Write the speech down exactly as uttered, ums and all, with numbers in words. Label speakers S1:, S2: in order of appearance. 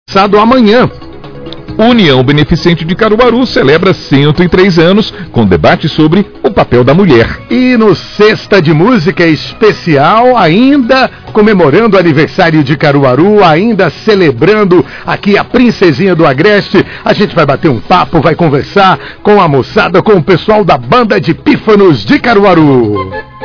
S1: Sábado amanhã.
S2: União Beneficente de Caruaru celebra cento e três anos com debate sobre o papel da mulher.
S1: E no Sexta de Música Especial, ainda comemorando o aniversário de Caruaru, ainda celebrando aqui a Princesinha do Agreste, a gente vai bater um papo, vai conversar com a moçada, com o pessoal da Banda de Pífanos de Caruaru.